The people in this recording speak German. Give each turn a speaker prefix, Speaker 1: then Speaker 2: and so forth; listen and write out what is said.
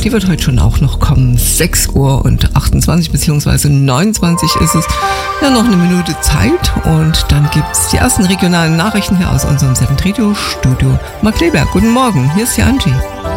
Speaker 1: die wird heute schon auch noch kommen. 6 Uhr und 28 bzw. 29 ist es. Ja, noch eine Minute Zeit und dann gibt's die ersten regionalen Nachrichten hier aus unserem 7 Radio Studio. Mark Kleberg, guten Morgen, hier ist die Angie.